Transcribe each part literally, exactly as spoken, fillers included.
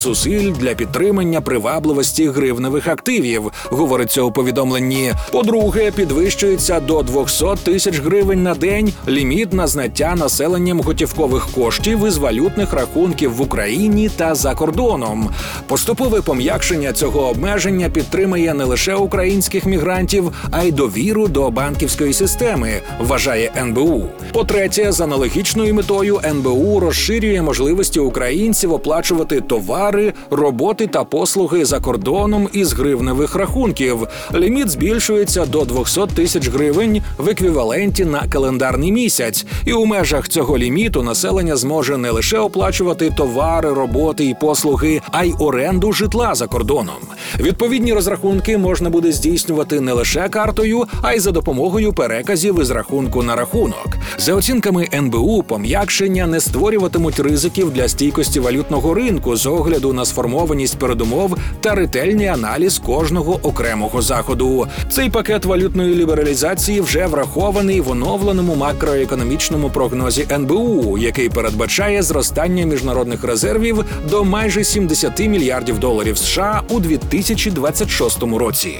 зусиль для підтримання привабливості гривневих активів, говориться у повідомленні. По-друге, підвищується до двісті тисяч гривень на день ліміт на зняття населенням готівкових коштів із валютних рахунків в Україні та за кордоном. Поступове пом'якшення цього обмеження підтримає не лише українських мігрантів, а й довіру до банківської системи, вважає ен бе у. По-третє, з аналогічною метою ен бе у розширює можливості українців оплачувати товари, роботи та послуги за кордоном із гривневих рахунків. Ліміт збільшується до двісті тисяч гривень в еквіваленті на календарний місяць. І у межах цього ліміту населення зможе не лише оплачувати товари, роботи і послуги, а й оренду житла за кордоном. Відповідні розрахунки можна буде здійснювати не лише картою, а й за допомогою переказів із рахунку на рахунок. За оцінками ен бе у, пом'якшення не створюватимуть ризиків для стійкості валютного ринку з огляду на сформованість передумов та ретельний аналіз кожного окремого заходу. Цей пакет валютної лібералізації вже врахований в оновленому макроекономічному прогнозі ен бе у, який передбачає зростання міжнародних резервів до майже сімдесят мільярдів доларів США у дві тисячі двадцять шостому році.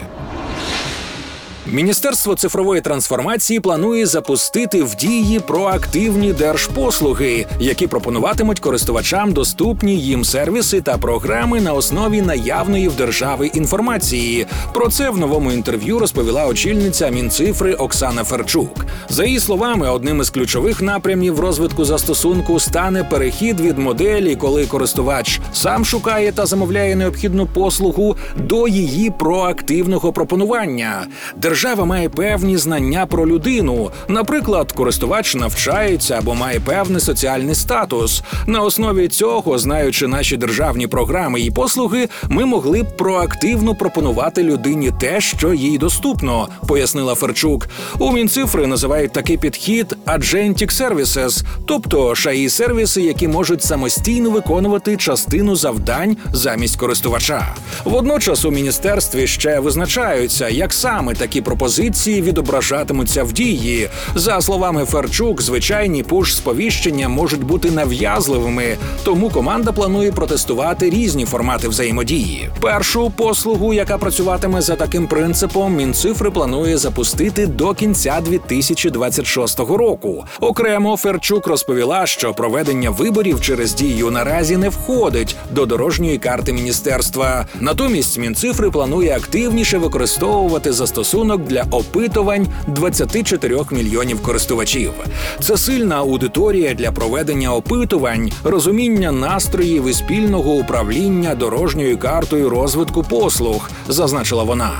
Міністерство цифрової трансформації планує запустити в дії проактивні держпослуги, які пропонуватимуть користувачам доступні їм сервіси та програми на основі наявної в держави інформації. Про це в новому інтерв'ю розповіла очільниця Мінцифри Оксана Ферчук. За її словами, одним із ключових напрямів розвитку застосунку стане перехід від моделі, коли користувач сам шукає та замовляє необхідну послугу, до її проактивного пропонування. Держава має певні знання про людину. Наприклад, користувач навчається або має певний соціальний статус. На основі цього, знаючи наші державні програми і послуги, ми могли б проактивно пропонувати людині те, що їй доступно, пояснила Ферчук. У Мінцифри називають такий підхід «agentic services», тобто еш ей і-сервіси, які можуть самостійно виконувати частину завдань замість користувача. Водночас у міністерстві ще визначаються, як саме такі пропозиції відображатимуться в дії. За словами Ферчук, звичайні пуш-сповіщення можуть бути нав'язливими, тому команда планує протестувати різні формати взаємодії. Першу послугу, яка працюватиме за таким принципом, Мінцифри планує запустити до кінця дві тисячі двадцять шостого року. Окремо Ферчук розповіла, що проведення виборів через дію наразі не входить до дорожньої карти міністерства. Натомість Мінцифри планує активніше використовувати застосунок для опитувань двадцяти чотирьох мільйонів користувачів. Це сильна аудиторія для проведення опитувань, розуміння настроїв і спільного управління дорожньою картою розвитку послуг, зазначила вона.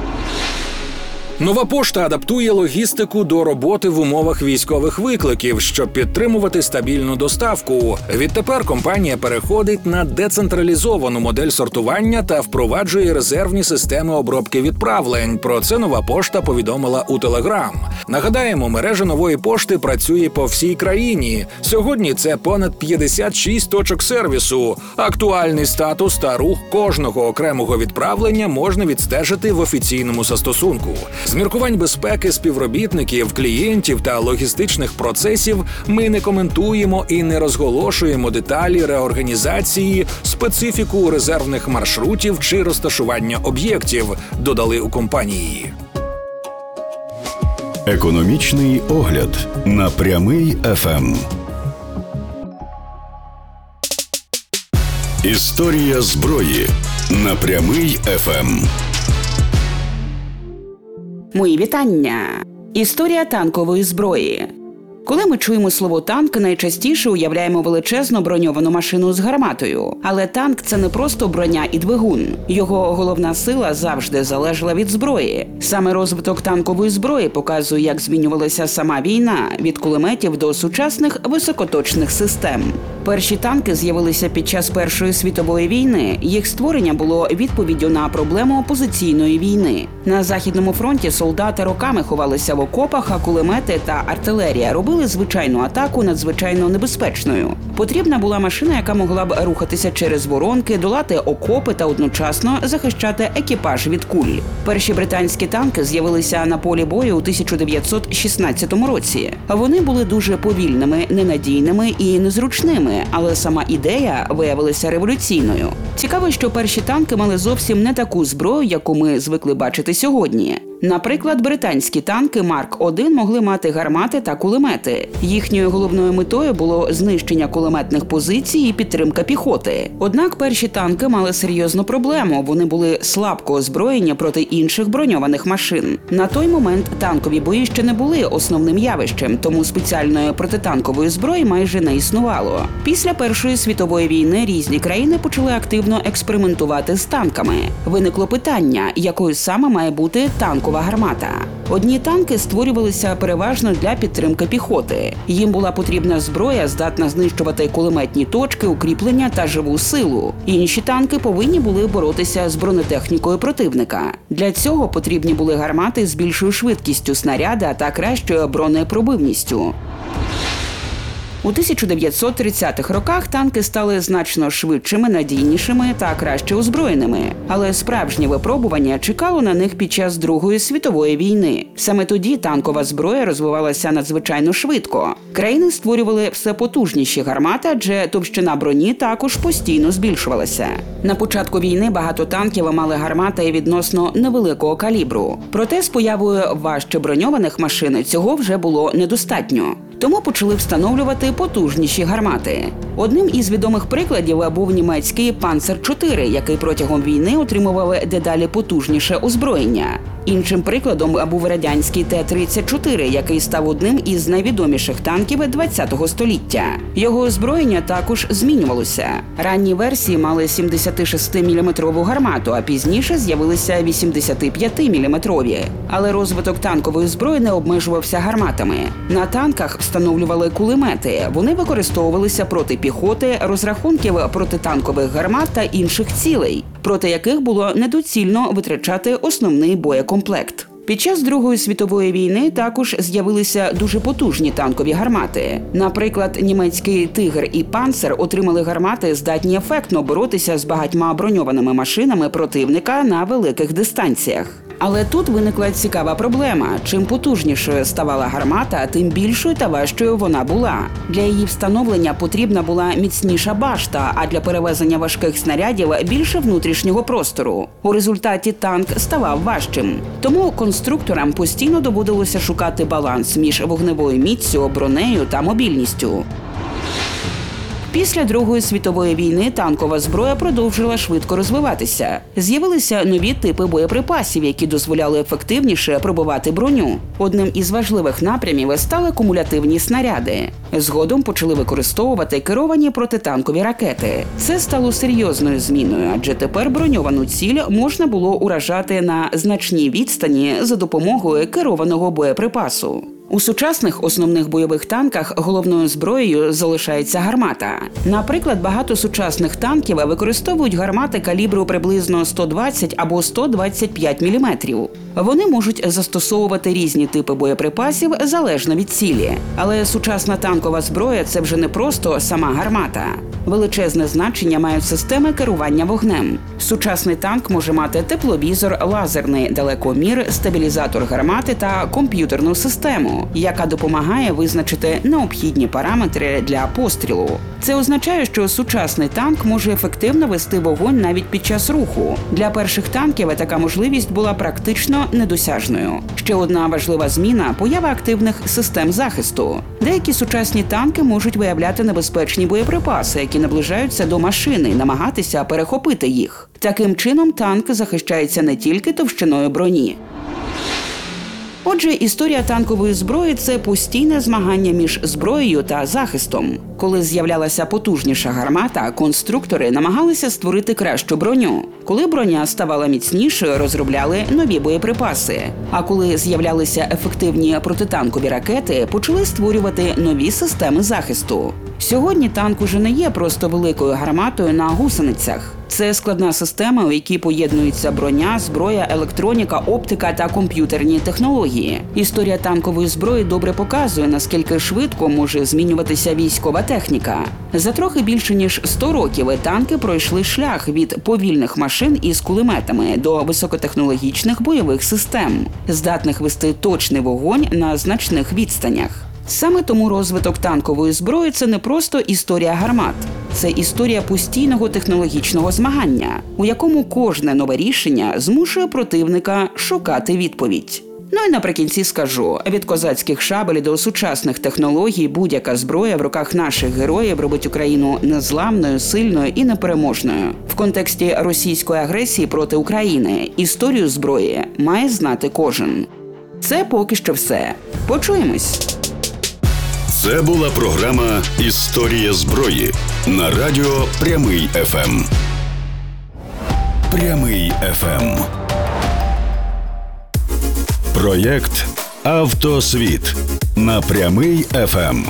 Нова пошта адаптує логістику до роботи в умовах військових викликів, щоб підтримувати стабільну доставку. Відтепер компанія переходить на децентралізовану модель сортування та впроваджує резервні системи обробки відправлень. Про це Нова пошта повідомила у Телеграм. Нагадаємо, мережа Нової пошти працює по всій країні. Сьогодні це понад п'ятдесят шість точок сервісу. Актуальний статус та рух кожного окремого відправлення можна відстежити в офіційному застосунку. З міркувань безпеки співробітників, клієнтів та логістичних процесів ми не коментуємо і не розголошуємо деталі реорганізації, специфіку резервних маршрутів чи розташування об'єктів, додали у компанії. Економічний огляд на Прямий еф ем. Історія зброї на Прямий еф ем. Мої вітання! Історія танкової зброї. Коли ми чуємо слово «танк», найчастіше уявляємо величезну броньовану машину з гарматою. Але танк – це не просто броня і двигун. Його головна сила завжди залежала від зброї. Саме розвиток танкової зброї показує, як змінювалася сама війна – від кулеметів до сучасних високоточних систем. Перші танки з'явилися під час Першої світової війни. Їх створення було відповіддю на проблему опозиційної війни. На Західному фронті солдати роками ховалися в окопах, а кулемети та артилерія робили звичайну атаку надзвичайно небезпечною. Потрібна була машина, яка могла б рухатися через воронки, долати окопи та одночасно захищати екіпаж від куль. Перші британські танки з'явилися на полі бою у тисяча дев'ятсот шістнадцятому році. Вони були дуже повільними, ненадійними і незручними. озброєними, але сама ідея виявилася революційною. Цікаво, що перші танки мали зовсім не таку зброю, яку ми звикли бачити сьогодні. Наприклад, британські танки Марк один могли мати гармати та кулемети. Їхньою головною метою було знищення кулеметних позицій і підтримка піхоти. Однак перші танки мали серйозну проблему – вони були слабко озброєні проти інших броньованих машин. На той момент танкові бої ще не були основним явищем, тому спеціальної протитанкової зброї майже не існувало. Після Першої світової війни різні країни почали активно експериментувати з танками. Виникло питання, якою саме має бути танкова гармата. Одні танки створювалися переважно для підтримки піхоти. Їм була потрібна зброя, здатна знищувати кулеметні точки, укріплення та живу силу. Інші танки повинні були боротися з бронетехнікою противника. Для цього потрібні були гармати з більшою швидкістю снаряда та кращою бронепробивністю. У тисяча дев'ятсот тридцятих роках танки стали значно швидшими, надійнішими та краще озброєними. Але справжнє випробування чекало на них під час Другої світової війни. Саме тоді танкова зброя розвивалася надзвичайно швидко. Країни створювали все потужніші гармати, адже товщина броні також постійно збільшувалася. На початку війни багато танків мали гармати відносно невеликого калібру. Проте з появою важче броньованих машин цього вже було недостатньо. Тому почали встановлювати потужніші гармати. Одним із відомих прикладів був німецький Панцер чотири, який протягом війни отримував дедалі потужніше озброєння. Іншим прикладом був радянський Т тридцять чотири, який став одним із найвідоміших танків ХХ століття. Його озброєння також змінювалося. Ранні версії мали сімдесятишестиміліметрову гармату, а пізніше з'явилися вісімдесятип'ятиміліметрові. Але розвиток танкової зброї не обмежувався гарматами. На танках встановлювали кулемети. Вони використовувалися проти піхоти, розрахунків протитанкових гармат та інших цілей, проти яких було недоцільно витрачати основний боєкомплект. Під час Другої світової війни також з'явилися дуже потужні танкові гармати. Наприклад, німецький «Тигр» і «Панцер» отримали гармати, здатні ефектно боротися з багатьма броньованими машинами противника на великих дистанціях. Але тут виникла цікава проблема. Чим потужнішою ставала гармата, тим більшою та важчою вона була. Для її встановлення потрібна була міцніша башта, а для перевезення важких снарядів – більше внутрішнього простору. У результаті танк ставав важчим. Тому конструкторам постійно доводилося шукати баланс між вогневою міццю, бронею та мобільністю. Після Другої світової війни танкова зброя продовжила швидко розвиватися. З'явилися нові типи боєприпасів, які дозволяли ефективніше пробивати броню. Одним із важливих напрямів стали кумулятивні снаряди. Згодом почали використовувати керовані протитанкові ракети. Це стало серйозною зміною, адже тепер броньовану ціль можна було уражати на значній відстані за допомогою керованого боєприпасу. У сучасних основних бойових танках головною зброєю залишається гармата. Наприклад, багато сучасних танків використовують гармати калібру приблизно сто двадцять або сто двадцять п'ять міліметрів. Вони можуть застосовувати різні типи боєприпасів залежно від цілі. Але сучасна танкова зброя – це вже не просто сама гармата. Величезне значення мають системи керування вогнем. Сучасний танк може мати тепловізор, лазерний далекомір, стабілізатор гармати та комп'ютерну систему, яка допомагає визначити необхідні параметри для пострілу. Це означає, що сучасний танк може ефективно вести вогонь навіть під час руху. Для перших танків така можливість була практично недосяжною. Ще одна важлива зміна – поява активних систем захисту. Деякі сучасні танки можуть виявляти небезпечні боєприпаси, які наближаються до машини і намагатися перехопити їх. Таким чином танк захищається не тільки товщиною броні. Отже, історія танкової зброї – це постійне змагання між зброєю та захистом. Коли з'являлася потужніша гармата, конструктори намагалися створити кращу броню. Коли броня ставала міцнішою, розробляли нові боєприпаси. А коли з'являлися ефективні протитанкові ракети, почали створювати нові системи захисту. Сьогодні танк уже не є просто великою гарматою на гусеницях. Це складна система, у якій поєднуються броня, зброя, електроніка, оптика та комп'ютерні технології. Історія танкової зброї добре показує, наскільки швидко може змінюватися військова техніка. За трохи більше ніж сто років танки пройшли шлях від повільних машин із кулеметами до високотехнологічних бойових систем, здатних вести точний вогонь на значних відстанях. Саме тому розвиток танкової зброї – це не просто історія гармат. Це історія постійного технологічного змагання, у якому кожне нове рішення змушує противника шукати відповідь. Ну і наприкінці скажу, від козацьких шабель до сучасних технологій будь-яка зброя в руках наших героїв робить Україну незламною, сильною і непереможною. В контексті російської агресії проти України історію зброї має знати кожен. Це поки що все. Почуємось! Це була програма «Історія зброї» на радіо Прямий еф ем. Прямий еф ем. Проєкт «Автосвіт» на Прямий еф ем.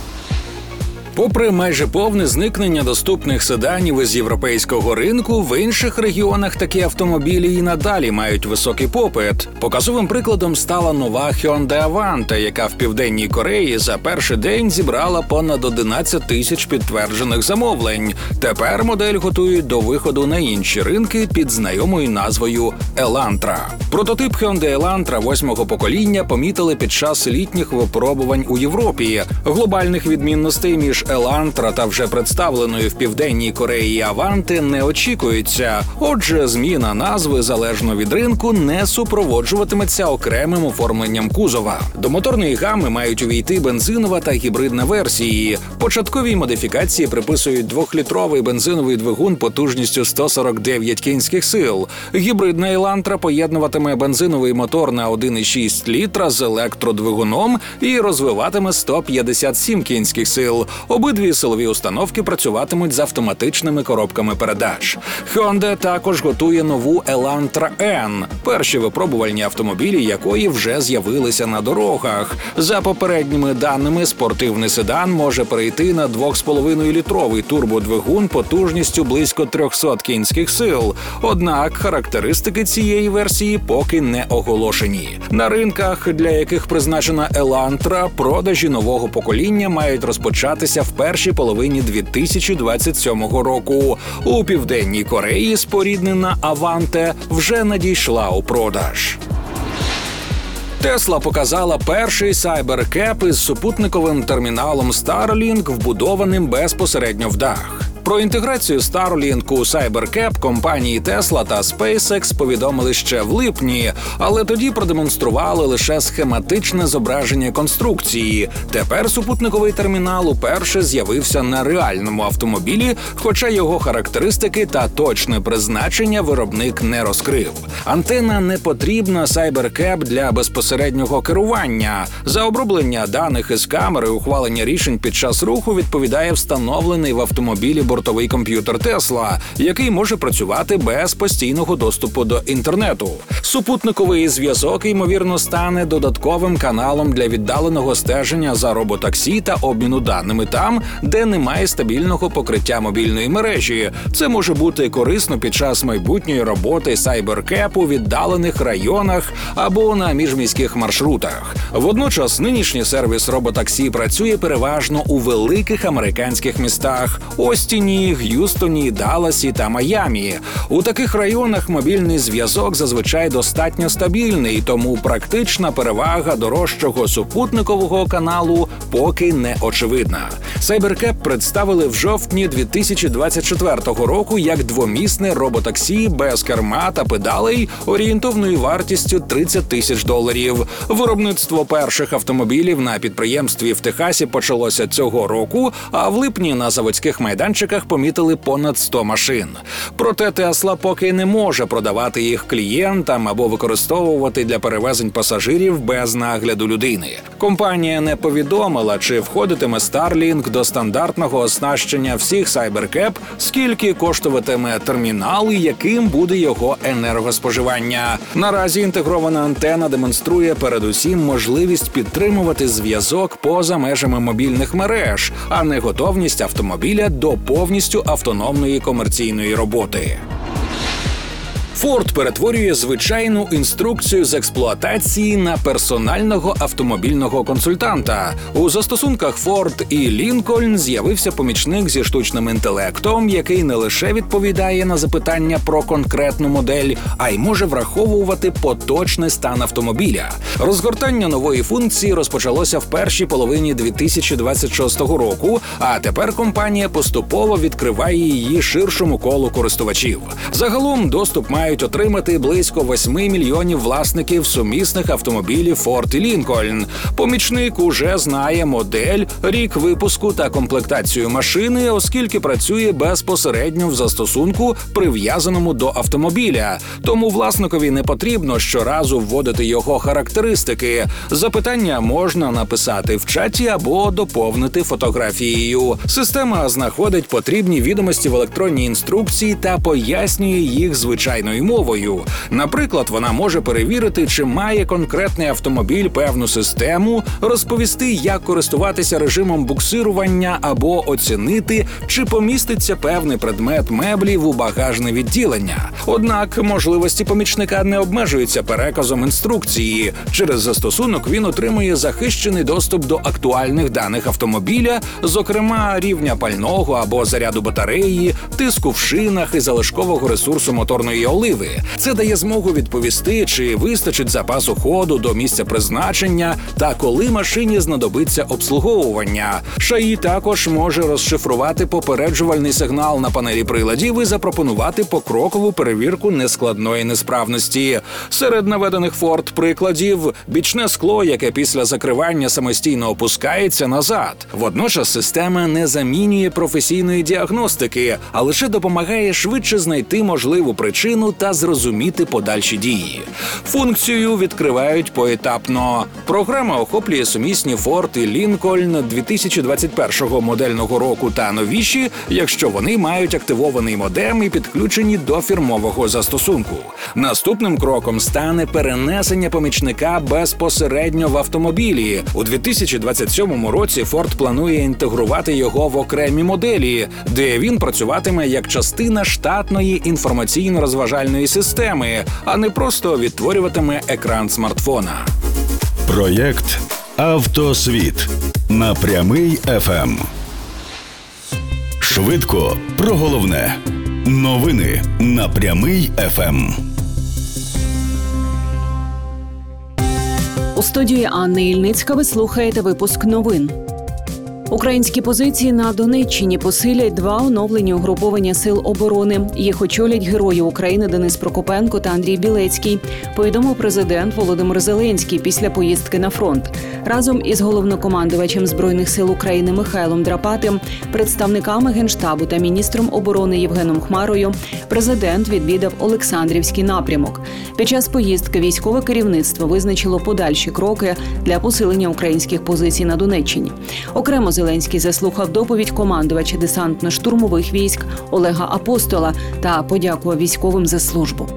Попри майже повне зникнення доступних седанів із європейського ринку, в інших регіонах такі автомобілі і надалі мають високий попит. Показовим прикладом стала нова Hyundai Avante, яка в Південній Кореї за перший день зібрала понад одинадцять тисяч підтверджених замовлень. Тепер модель готують до виходу на інші ринки під знайомою назвою Elantra. Прототип Hyundai Elantra восьмого покоління помітили під час літніх випробувань у Європі. Глобальних відмінностей між Elantra та вже представленою в Південній Кореї Аванти не очікується. Отже, зміна назви залежно від ринку не супроводжуватиметься окремим оформленням кузова. До моторної гами мають увійти бензинова та гібридна версії. Початковій модифікації приписують двохлітровий бензиновий двигун потужністю сто сорок дев'ять кінських сил. Гібридна Elantra поєднуватиме бензиновий мотор на один і шість літра з електродвигуном і розвиватиме сто п'ятдесят сім кінських сил. Обидві силові установки працюватимуть з автоматичними коробками передач. Hyundai також готує нову Elantra N, перші випробувальні автомобілі якої вже з'явилися на дорогах. За попередніми даними, спортивний седан може перейти на два з половиною літровий турбодвигун потужністю близько триста кінських сил. Однак характеристики цієї версії поки не оголошені. На ринках, для яких призначена Elantra, продажі нового покоління мають розпочатися в першій половині дві тисячі двадцять сьомого року. У Південній Кореї споріднена Avante вже надійшла у продаж. Tesla показала перший Cybercab із супутниковим терміналом Starlink, вбудованим безпосередньо в дах. Про інтеграцію Starlink у Cybercab компанії Tesla та SpaceX повідомили ще в липні, але тоді продемонстрували лише схематичне зображення конструкції. Тепер супутниковий термінал уперше з'явився на реальному автомобілі, хоча його характеристики та точне призначення виробник не розкрив. Антена не потрібна Cybercab для безпосереднього керування. За оброблення даних із камери ухвалення рішень під час руху відповідає встановлений в автомобілі бортовий комп'ютер Tesla, який може працювати без постійного доступу до інтернету. Супутниковий зв'язок, ймовірно, стане додатковим каналом для віддаленого стеження за роботаксі та обміну даними там, де немає стабільного покриття мобільної мережі. Це може бути корисно під час майбутньої роботи Cybercab у віддалених районах або на міжміських маршрутах. Водночас нинішній сервіс роботаксі працює переважно у великих американських містах – Остіні, Г'юстоні, Далласі та Майамі. У таких районах мобільний зв'язок зазвичай достатньо стабільний, тому практична перевага дорожчого супутникового каналу поки не очевидна. Cybercab представили в жовтні дві тисячі двадцять четвертого року як двомісне роботаксі без керма та педалей орієнтовною вартістю тридцять тисяч доларів. Виробництво перших автомобілів на підприємстві в Техасі почалося цього року, а в липні на заводських майданчиках помітили понад сто машин. Проте Tesla поки не може продавати їх клієнтам або використовувати для перевезень пасажирів без нагляду людини. Компанія не повідомила, чи входитиме Starlink до стандартного оснащення всіх Cybercab, скільки коштуватиме термінал і яким буде його енергоспоживання. Наразі інтегрована антена демонструє передусім можливість підтримувати зв'язок поза межами мобільних мереж, а не готовність автомобіля до повністю автономної комерційної роботи. Ford перетворює звичайну інструкцію з експлуатації на персонального автомобільного консультанта. У застосунках Ford і Lincoln з'явився помічник зі штучним інтелектом, який не лише відповідає на запитання про конкретну модель, а й може враховувати поточний стан автомобіля. Розгортання нової функції розпочалося в першій половині дві тисячі двадцять шостого року, а тепер компанія поступово відкриває її ширшому колу користувачів. Загалом доступ мають отримати близько восьми мільйонів власників сумісних автомобілів Ford і Lincoln. Помічник уже знає модель, рік випуску та комплектацію машини, оскільки працює безпосередньо в застосунку, прив'язаному до автомобіля. Тому власникові не потрібно щоразу вводити його характеристики. Запитання можна написати в чаті або доповнити фотографією. Система знаходить потрібні відомості в електронній інструкції та пояснює їх звичайною мовою. Наприклад, вона може перевірити, чи має конкретний автомобіль певну систему, розповісти, як користуватися режимом буксирування або оцінити, чи поміститься певний предмет меблів у багажне відділення. Однак можливості помічника не обмежуються переказом інструкції. Через застосунок він отримує захищений доступ до актуальних даних автомобіля, зокрема рівня пального або заряду батареї, тиску в шинах і залишкового ресурсу моторної оливи. Це дає змогу відповісти, чи вистачить запасу ходу до місця призначення та коли машині знадобиться обслуговування. ШАІ також може розшифрувати попереджувальний сигнал на панелі приладів і запропонувати покрокову перевірку нескладної несправності. Серед наведених Ford прикладів – бічне скло, яке після закривання самостійно опускається назад. Водночас система не замінює професійної діагностики, а лише допомагає швидше знайти можливу причину та зрозуміти подальші дії. Функцію відкривають поетапно. Програма охоплює сумісні Ford і Lincoln дві тисячі двадцять першого модельного року та новіші, якщо вони мають активований модем і підключені до фірмового застосунку. Наступним кроком стане перенесення помічника безпосередньо в автомобілі. У дві тисячі двадцять сьомому році Ford планує інтегрувати його в окремі моделі, де він працюватиме як частина штатної інформаційно-розважальної системи, а не просто відтворюватиме екран смартфона. Проєкт «Автосвіт» на Прямий еф ем. Швидко про головне. Новини на Прямий еф ем. У студії Анни Ільницька ви слухаєте випуск новин. Українські позиції на Донеччині посилять два оновлені угруповання сил оборони. Їх очолять герої України Денис Прокопенко та Андрій Білецький, повідомив президент Володимир Зеленський після поїздки на фронт. Разом із головнокомандувачем Збройних сил України Михайлом Драпатим, представниками Генштабу та міністром оборони Євгеном Хмарою президент відвідав Олександрівський напрямок. Під час поїздки військове керівництво визначило подальші кроки для посилення українських позицій на Донеччині. Окремо Зеленський заслухав доповідь командувача десантно-штурмових військ Олега Апостола та подякував військовим за службу.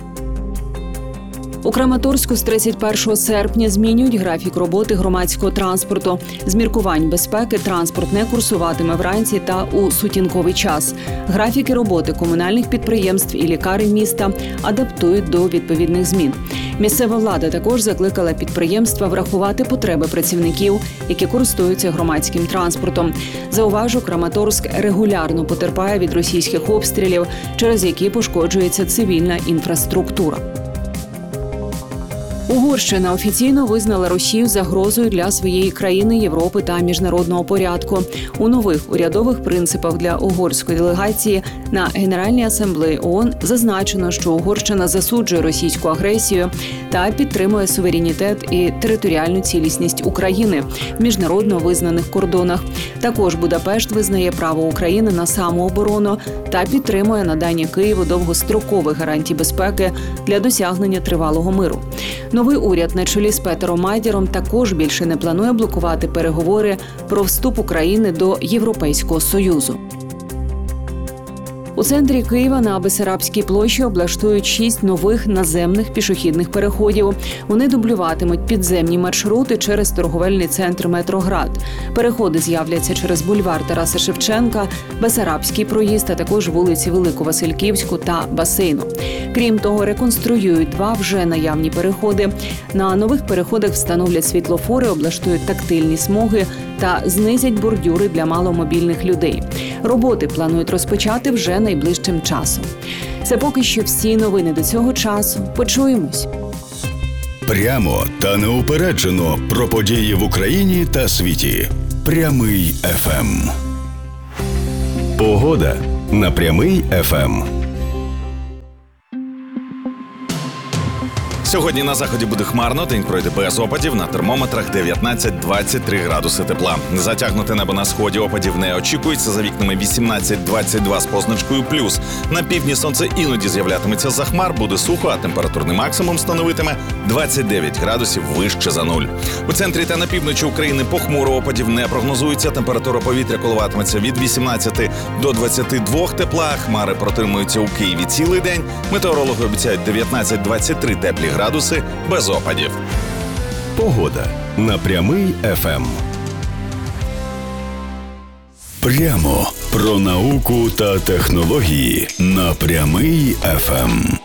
У Краматорську з тридцять першого серпня змінюють графік роботи громадського транспорту. З міркувань безпеки транспорт не курсуватиме вранці та у сутінковий час. Графіки роботи комунальних підприємств і лікарень міста адаптують до відповідних змін. Місцева влада також закликала підприємства врахувати потреби працівників, які користуються громадським транспортом. Зауважу, Краматорськ регулярно потерпає від російських обстрілів, через які пошкоджується цивільна інфраструктура. Угорщина офіційно визнала Росію загрозою для своєї країни, Європи та міжнародного порядку. У нових урядових принципах для угорської делегації на Генеральній асамблеї ООН зазначено, що Угорщина засуджує російську агресію та підтримує суверенітет і територіальну цілісність України в міжнародно визнаних кордонах. Також Будапешт визнає право України на самооборону та підтримує надання Києву довгострокових гарантій безпеки для досягнення тривалого миру. Новий уряд на чолі з Петером Майдером також більше не планує блокувати переговори про вступ України до Європейського Союзу. У центрі Києва на Бессарабській площі облаштують шість нових наземних пішохідних переходів. Вони дублюватимуть підземні маршрути через торговельний центр «Метроград». Переходи з'являться через бульвар Тараса Шевченка, Бессарабський проїзд, а також вулиці Велику-Васильківську та Басейну. Крім того, реконструюють два вже наявні переходи. На нових переходах встановлять світлофори, облаштують тактильні смуги та знизять бордюри для маломобільних людей. Роботи планують розпочати вже найближчим часом. Це поки що всі новини до цього часу. Почуємось. Прямо та неупереджено про події в Україні та світі. Прямий еф ем. Погода на Прямий еф ем. Сьогодні на заході буде хмарно, день пройде без опадів, на термометрах дев'ятнадцять-двадцять три градуси тепла. Затягнуте небо на сході, опадів не очікується, за вікнами вісімнадцять-двадцять два з позначкою плюс. На півдні сонце іноді з'являтиметься за хмар, буде сухо, а температурний максимум становитиме двадцять дев'ять градусів вище за нуль. У центрі та на півночі України похмуро, опадів не прогнозується, температура повітря коливатиметься від вісімнадцяти до двадцяти двох тепла, хмари протримуються у Києві цілий день, метеорологи обіцяють дев'ятнадцять-двадцять три теплі градуси без опадів. Погода на Прямий еф ем. Прямо про науку та технології на Прямий еф ем.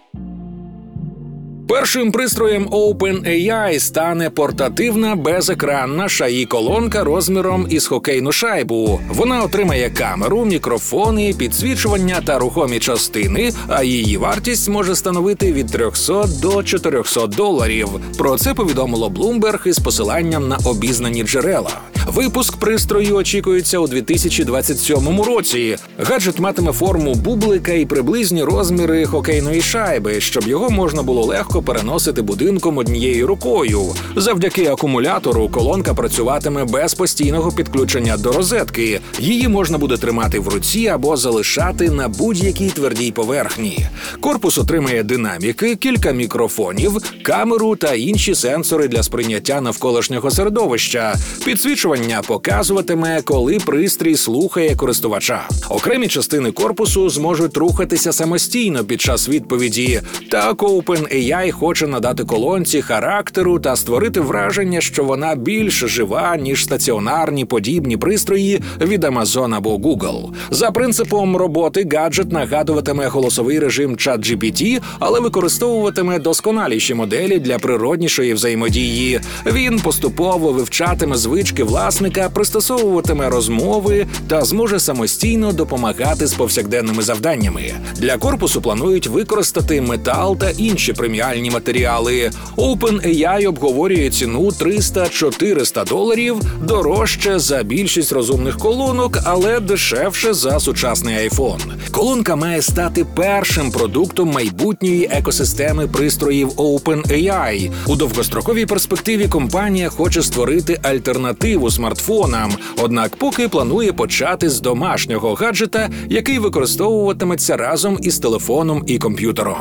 Першим пристроєм OpenAI стане портативна безекранна шаї-колонка розміром із хокейну шайбу. Вона отримає камеру, мікрофони, підсвічування та рухомі частини, а її вартість може становити від трьохсот до чотирьохсот доларів. Про це повідомило Bloomberg із посиланням на обізнані джерела. Випуск пристрою очікується у дві тисячі двадцять сьомому році. Гаджет матиме форму бублика і приблизні розміри хокейної шайби, щоб його можна було легко переносити будинком однією рукою. Завдяки акумулятору колонка працюватиме без постійного підключення до розетки. Її можна буде тримати в руці або залишати на будь-якій твердій поверхні. Корпус отримає динаміки, кілька мікрофонів, камеру та інші сенсори для сприйняття навколишнього середовища. Підсвічування показуватиме, коли пристрій слухає користувача. Окремі частини корпусу зможуть рухатися самостійно під час відповіді. Так, OpenAI хоче надати колонці характеру та створити враження, що вона більш жива, ніж стаціонарні подібні пристрої від Amazon або Google. За принципом роботи гаджет нагадуватиме голосовий режим ChatGPT, але використовуватиме досконаліші моделі для природнішої взаємодії. Він поступово вивчатиме звички власника, пристосовуватиме розмови та зможе самостійно допомагати з повсякденними завданнями. Для корпусу планують використати метал та інші преміальні матеріали. OpenAI обговорює ціну триста-чотириста доларів, дорожче за більшість розумних колонок, але дешевше за сучасний iPhone. Колонка має стати першим продуктом майбутньої екосистеми пристроїв OpenAI. У довгостроковій перспективі компанія хоче створити альтернативу смартфонам, однак поки планує почати з домашнього гаджета, який використовуватиметься разом із телефоном і комп'ютером.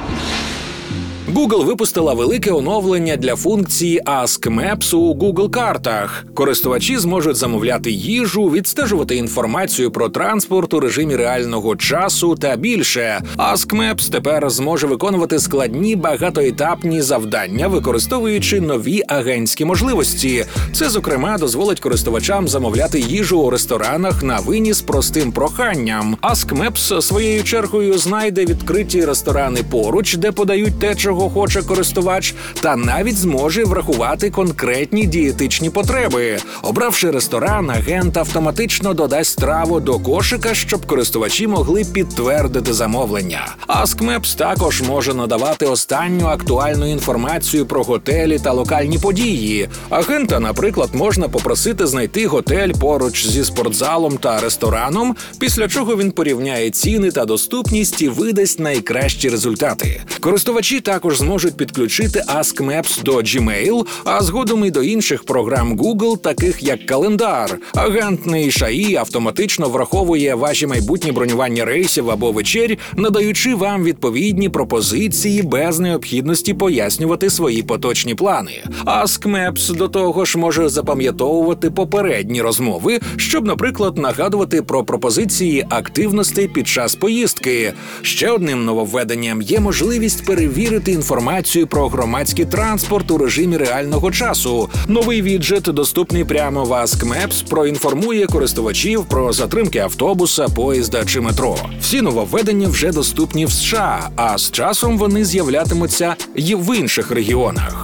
Google випустила велике оновлення для функції Ask Maps у Google картах. Користувачі зможуть замовляти їжу, відстежувати інформацію про транспорт у режимі реального часу та більше. Ask Maps тепер зможе виконувати складні багатоетапні завдання, використовуючи нові агентські можливості. Це, зокрема, дозволить користувачам замовляти їжу у ресторанах на виніс простим проханням. Ask Maps своєю чергою знайде відкриті ресторани поруч, де подають те, чого хоче користувач, та навіть зможе врахувати конкретні дієтичні потреби. Обравши ресторан, агент автоматично додасть страву до кошика, щоб користувачі могли підтвердити замовлення. Ask Maps також може надавати останню актуальну інформацію про готелі та локальні події. Агента, наприклад, можна попросити знайти готель поруч зі спортзалом та рестораном, після чого він порівняє ціни та доступність і видасть найкращі результати. Користувачі також також зможуть підключити Ask Maps до Gmail, а згодом і до інших програм Google, таких як Календар. Агентний ШАІ автоматично враховує ваші майбутні бронювання рейсів або вечерь, надаючи вам відповідні пропозиції без необхідності пояснювати свої поточні плани. Ask Maps до того ж може запам'ятовувати попередні розмови, щоб, наприклад, нагадувати про пропозиції активностей під час поїздки. Ще одним нововведенням є можливість перевірити інформацію про громадський транспорт у режимі реального часу. Новий віджит, доступний прямо в Ask Maps, проінформує користувачів про затримки автобуса, поїзда чи метро. Всі нововведення вже доступні в США, а з часом вони з'являтимуться й в інших регіонах.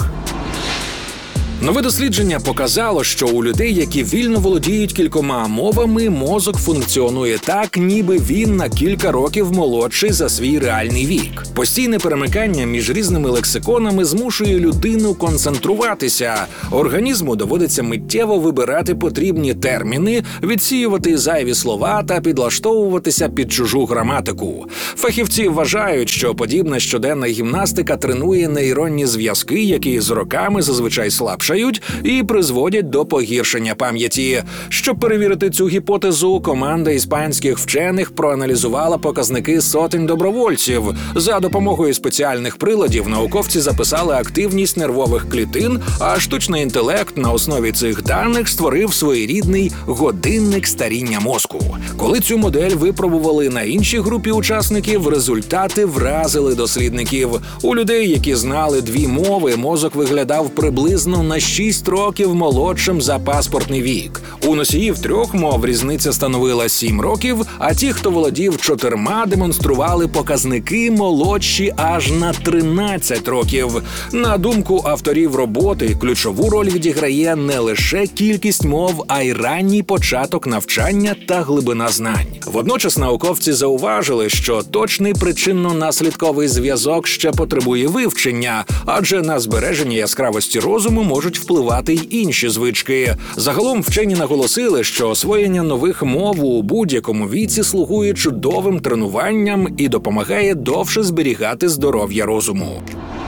Нове дослідження показало, що у людей, які вільно володіють кількома мовами, мозок функціонує так, ніби він на кілька років молодший за свій реальний вік. Постійне перемикання між різними лексиконами змушує людину концентруватися. Організму доводиться миттєво вибирати потрібні терміни, відсіювати зайві слова та підлаштовуватися під чужу граматику. Фахівці вважають, що подібна щоденна гімнастика тренує нейронні зв'язки, які з роками зазвичай слабшають і призводять до погіршення пам'яті. Щоб перевірити цю гіпотезу, команда іспанських вчених проаналізувала показники сотень добровольців. За допомогою спеціальних приладів науковці записали активність нервових клітин, а штучний інтелект на основі цих даних створив своєрідний годинник старіння мозку. Коли цю модель випробували на іншій групі учасників, результати вразили дослідників. У людей, які знали дві мови, мозок виглядав приблизно на шість років молодшим за паспортний вік. У носіїв трьох мов різниця становила сім років, а ті, хто володів чотирма, демонстрували показники молодші аж на тринадцять років. На думку авторів роботи, ключову роль відіграє не лише кількість мов, а й ранній початок навчання та глибина знань. Водночас науковці зауважили, що точний причинно-наслідковий зв'язок ще потребує вивчення, адже на збереження яскравості розуму можуть впливати й інші звички. Загалом вчені наголосили, що освоєння нових мов у будь-якому віці слугує чудовим тренуванням і допомагає довше зберігати здоров'я розуму.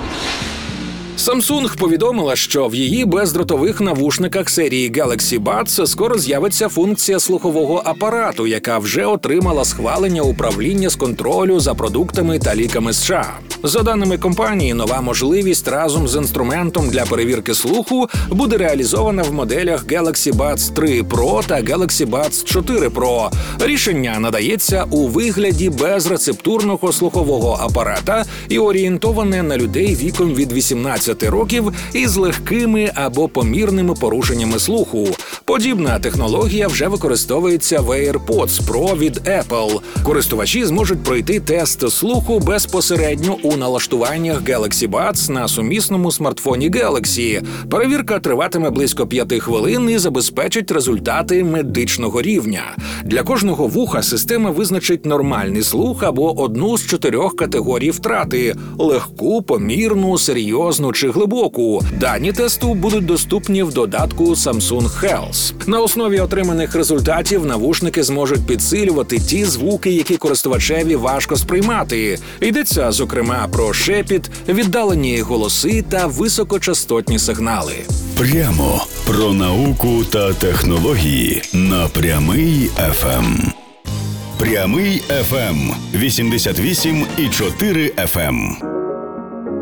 Samsung повідомила, що в її бездротових навушниках серії Galaxy Buds скоро з'явиться функція слухового апарату, яка вже отримала схвалення управління з контролю за продуктами та ліками США. За даними компанії, нова можливість разом з інструментом для перевірки слуху буде реалізована в моделях Galaxy Buds три Pro та Galaxy Buds чотири Pro. Рішення надається у вигляді безрецептурного слухового апарата і орієнтоване на людей віком від вісімнадцяти років із легкими або помірними порушеннями слуху. Подібна технологія вже використовується в AirPods Pro від Apple. Користувачі зможуть пройти тест слуху безпосередньо у налаштуваннях Galaxy Buds на сумісному смартфоні Galaxy. Перевірка триватиме близько п'яти хвилин і забезпечить результати медичного рівня. Для кожного вуха система визначить нормальний слух або одну з чотирьох категорій втрати – легку, помірну, серйозну чи глибоку. Дані тесту будуть доступні в додатку Samsung Health. На основі отриманих результатів навушники зможуть підсилювати ті звуки, які користувачеві важко сприймати. Йдеться, зокрема, про шепіт, віддалені голоси та високочастотні сигнали. Прямо про науку та технології на Прямий еф ем. Прямий еф ем – вісімдесят вісім і чотири еф ем.